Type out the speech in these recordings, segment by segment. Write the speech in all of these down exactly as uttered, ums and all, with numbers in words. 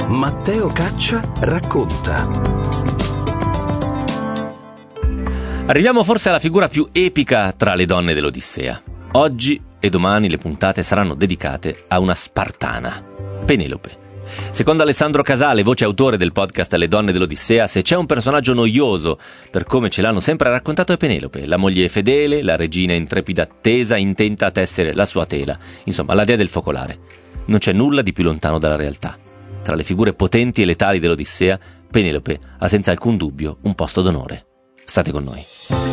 Matteo Caccia racconta. Arriviamo forse alla figura più epica tra le donne dell'Odissea. Oggi e domani le puntate saranno dedicate a una spartana, Penelope. Secondo Alessandro Casale, voce autore del podcast Le donne dell'Odissea, se c'è un personaggio noioso per come ce l'hanno sempre raccontato è Penelope, la moglie fedele, la regina in trepida attesa, intenta a tessere la sua tela, insomma la dea del focolare. Non c'è nulla di più lontano dalla realtà. Tra le figure potenti e letali dell'Odissea, Penelope ha senza alcun dubbio un posto d'onore. State con noi.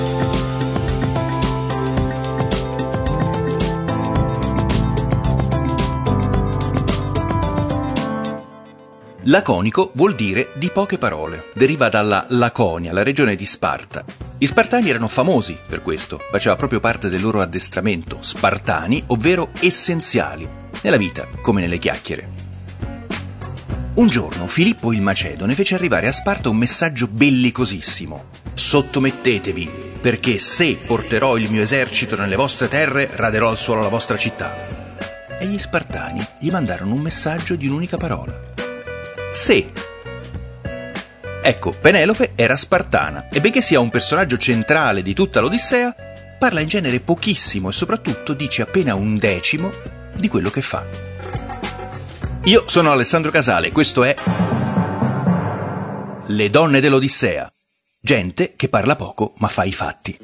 Laconico vuol dire di poche parole. Deriva dalla Laconia, la regione di Sparta. Gli Spartani erano famosi per questo, faceva proprio parte del loro addestramento. Spartani, ovvero essenziali, nella vita come nelle chiacchiere. Un giorno Filippo il Macedone fece arrivare a Sparta un messaggio bellicosissimo. Sottomettetevi, perché se porterò il mio esercito nelle vostre terre, raderò al suolo la vostra città. E gli Spartani gli mandarono un messaggio di un'unica parola. Se. Ecco, Penelope era spartana e benché sia un personaggio centrale di tutta l'Odissea, parla in genere pochissimo e soprattutto dice appena un decimo di quello che fa. Io sono Alessandro Casale, questo è Le donne dell'Odissea. Gente che parla poco ma fa i fatti.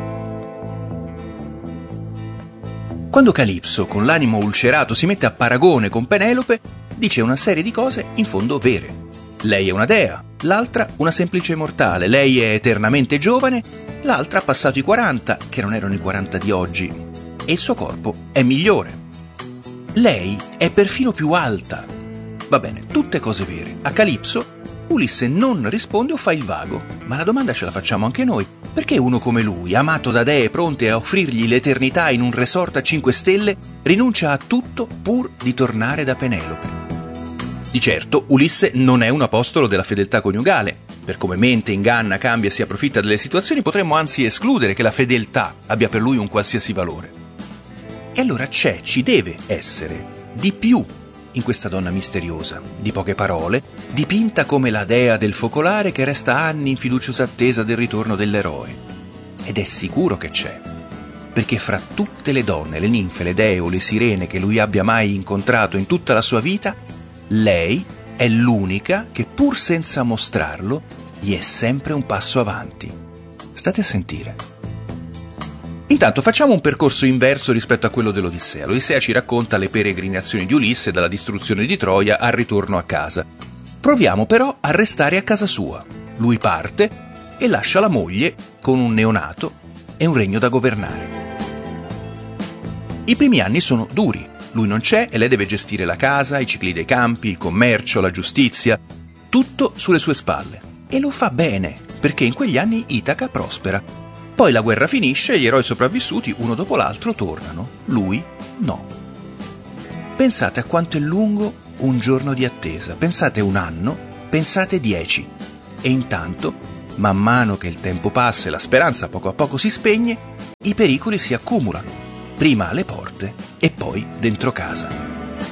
Quando Calipso, con l'animo ulcerato, si mette a paragone con Penelope, dice una serie di cose in fondo vere. Lei è una dea, l'altra una semplice mortale. Lei è eternamente giovane, l'altra ha passato i quaranta, che non erano i quaranta di oggi, e il suo corpo è migliore. Lei è perfino più alta. Va bene, tutte cose vere. A Calipso Ulisse non risponde o fa il vago, ma la domanda ce la facciamo anche noi. Perché uno come lui, amato da dee pronte a offrirgli l'eternità in un resort a cinque stelle, rinuncia a tutto pur di tornare da Penelope? Di certo, Ulisse non è un apostolo della fedeltà coniugale. Per come mente, inganna, cambia e si approfitta delle situazioni, potremmo anzi escludere che la fedeltà abbia per lui un qualsiasi valore. E allora c'è, ci deve essere, di più in questa donna misteriosa, di poche parole, dipinta come la dea del focolare che resta anni in fiduciosa attesa del ritorno dell'eroe. Ed è sicuro che c'è, perché fra tutte le donne, le ninfe, le dee o le sirene che lui abbia mai incontrato in tutta la sua vita, lei è l'unica che, pur senza mostrarlo, gli è sempre un passo avanti. State a sentire. Intanto facciamo un percorso inverso rispetto a quello dell'Odissea. L'Odissea ci racconta le peregrinazioni di Ulisse dalla distruzione di Troia al ritorno a casa. Proviamo però a restare a casa sua. Lui parte e lascia la moglie con un neonato e un regno da governare. I primi anni sono duri. Lui non c'è e lei deve gestire la casa, i cicli dei campi, il commercio, la giustizia, tutto sulle sue spalle. E lo fa bene, perché in quegli anni Itaca prospera. Poi la guerra finisce e gli eroi sopravvissuti, uno dopo l'altro, tornano. Lui no. Pensate a quanto è lungo un giorno di attesa. Pensate un anno, pensate dieci. E intanto, man mano che il tempo passa e la speranza poco a poco si spegne, i pericoli si accumulano. Prima alle porte e poi dentro casa.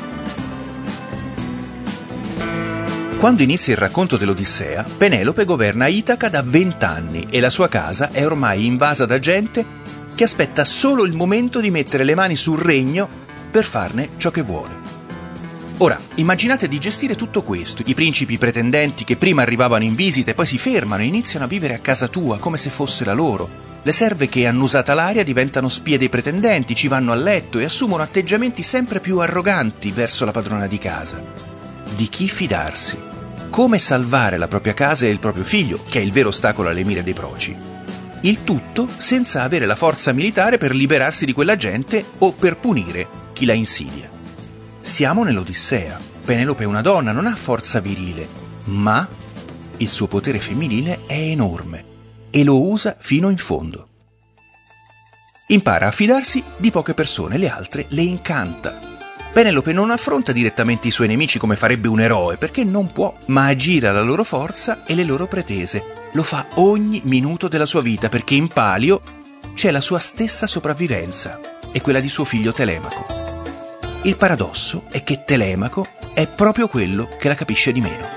Quando inizia il racconto dell'Odissea, Penelope governa Itaca da vent'anni e la sua casa è ormai invasa da gente che aspetta solo il momento di mettere le mani sul regno per farne ciò che vuole. Ora, immaginate di gestire tutto questo, i principi pretendenti che prima arrivavano in visita e poi si fermano e iniziano a vivere a casa tua come se fosse la loro. Le serve che, annusata l'aria, diventano spie dei pretendenti, ci vanno a letto e assumono atteggiamenti sempre più arroganti verso la padrona di casa. Di chi fidarsi? Come salvare la propria casa e il proprio figlio, che è il vero ostacolo alle mire dei proci? Il tutto senza avere la forza militare per liberarsi di quella gente o per punire chi la insidia. Siamo nell'Odissea. Penelope è una donna, non ha forza virile, ma il suo potere femminile è enorme e lo usa fino in fondo. Impara a fidarsi di poche persone, le altre le incanta. Penelope non affronta direttamente i suoi nemici come farebbe un eroe, perché non può, ma aggira la loro forza e le loro pretese. Lo fa ogni minuto della sua vita, perché in palio c'è la sua stessa sopravvivenza e quella di suo figlio Telemaco. Il paradosso è che Telemaco è proprio quello che la capisce di meno.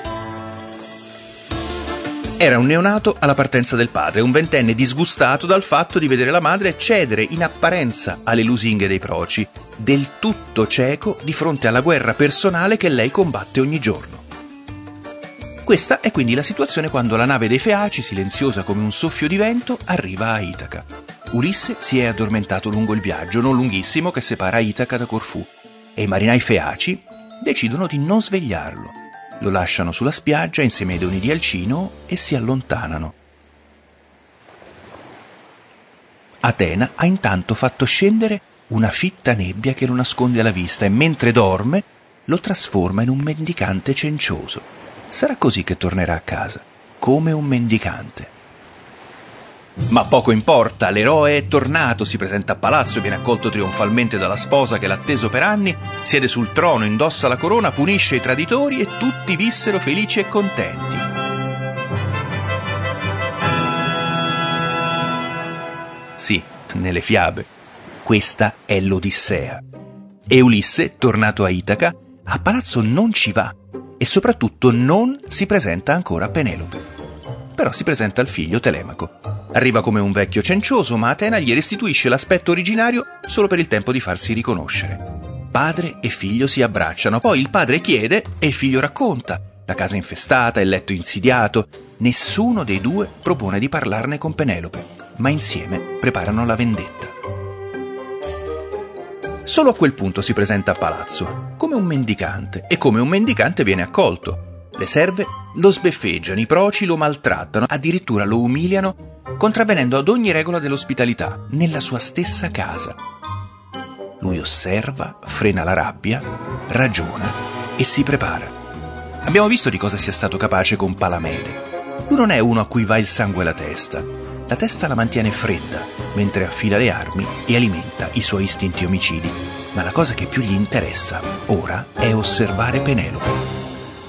Era un neonato alla partenza del padre, un ventenne disgustato dal fatto di vedere la madre cedere in apparenza alle lusinghe dei proci, del tutto cieco di fronte alla guerra personale che lei combatte ogni giorno. Questa è quindi la situazione quando la nave dei Feaci, silenziosa come un soffio di vento, arriva a Itaca. Ulisse si è addormentato lungo il viaggio, non lunghissimo, che separa Itaca da Corfù, e i marinai Feaci decidono di non svegliarlo. Lo lasciano sulla spiaggia insieme ai doni di Alcino e si allontanano. Atena ha intanto fatto scendere una fitta nebbia che lo nasconde alla vista e mentre dorme lo trasforma in un mendicante cencioso. Sarà così che tornerà a casa, come un mendicante. Ma poco importa, l'eroe è tornato, si presenta a palazzo, viene accolto trionfalmente dalla sposa che l'ha atteso per anni, siede sul trono, indossa la corona, punisce i traditori e tutti vissero felici e contenti. Sì, nelle fiabe, questa è l'Odissea. E Ulisse, tornato a Itaca, a palazzo non ci va e soprattutto non si presenta ancora a Penelope. Però si presenta al figlio Telemaco. Arriva come un vecchio cencioso, ma Atena gli restituisce l'aspetto originario solo per il tempo di farsi riconoscere. Padre e figlio si abbracciano, poi il padre chiede e il figlio racconta. La casa infestata, il letto insidiato. Nessuno dei due propone di parlarne con Penelope, ma insieme preparano la vendetta. Solo a quel punto si presenta a palazzo, come un mendicante, e come un mendicante viene accolto. Le serve lo sbeffeggiano, i proci lo maltrattano, addirittura lo umiliano, contravvenendo ad ogni regola dell'ospitalità, nella sua stessa casa. Lui osserva, frena la rabbia, ragiona e si prepara. Abbiamo visto di cosa sia stato capace con Palamede. Lui non è uno a cui va il sangue alla testa. La testa la mantiene fredda, mentre affila le armi e alimenta i suoi istinti omicidi. Ma la cosa che più gli interessa, ora, è osservare Penelope.